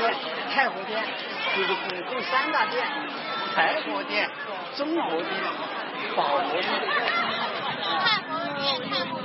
店、太和殿，就是这三大殿：太和殿、中国殿、保国殿。 太和殿。